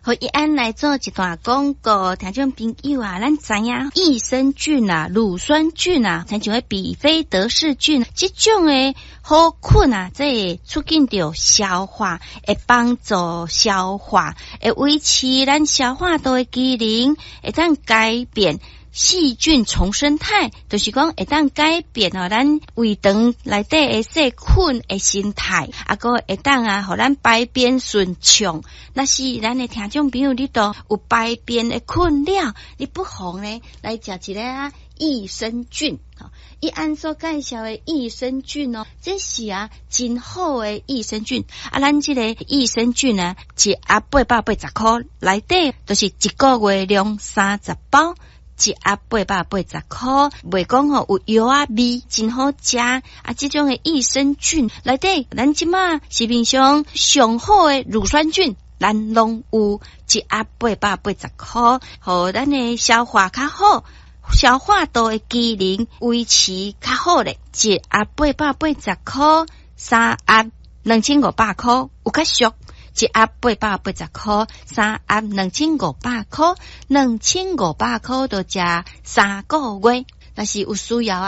和一安来做一段广告，听众朋友啊，咱知影益生菌啊、乳酸菌啊，像像比菲德氏菌，这种的好菌啊，这会促进着消化，会帮助消化，会维持咱消化道的机能，会当改变细菌重生态，就是讲会当改变咱胃肠内底的细菌的生态，个会当互咱排便顺畅。那是咱的听众朋友，你都有排便的困扰，你不妨呢来食一个益生菌。一安所介绍的益生菌这是真好的益生菌。咱这个益生菌呢，一盒880块，内底就是一个月量30包。一盒880块，袂讲有药味，真好食。这种的益生菌内底，咱即马市面上上好的乳酸菌，咱拢有一盒880块，互咱的消化较好，消化道的机能维持较好咧。一盒880块，3盒2500块，有较俗。一盒880块，3盒2500块，2500块就食3个月。但是有需要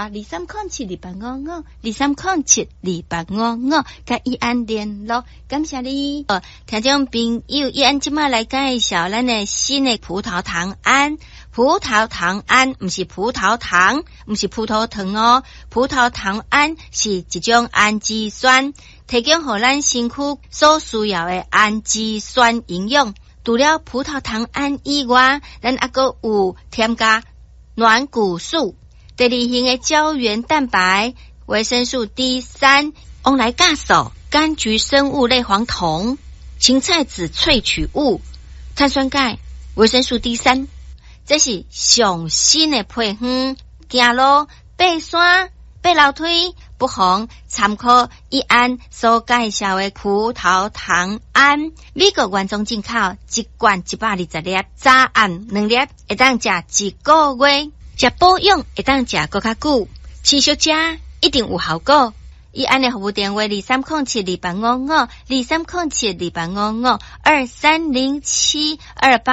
23072855，23072855，甲一安联络。感谢你。听众朋友，一安即马来介绍咱的新的葡萄糖胺。葡萄糖胺不是葡萄糖，不是葡萄糖葡萄糖胺是一种氨基酸，提供予咱身躯所需要的氨基酸营养。除了葡萄糖胺以外，咱还阁有添加软骨素、第二型的胶原蛋白、维生素 D3、翁来酵素、柑橘生物类黄酮、芹菜籽萃取物、碳酸钙、维生素 D3。这是上新的配方，行路、爬山、爬楼梯，不妨参考一安所介绍的葡萄糖胺。美国原装进口，一罐120粒，早暗2粒，会当食1个月。食保养会当食更较久，持续食一定有效果。一安的服务电话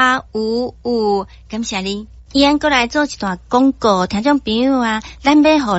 23072855，23072855，感谢你。一安过来做一段广告，听众朋友咱要